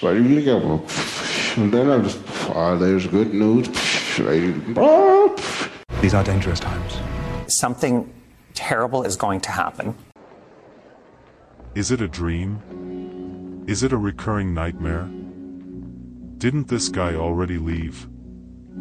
together. And then there's good news. These are dangerous times. Something terrible is going to happen. Is it a dream? Is it a recurring nightmare? Didn't this guy already leave?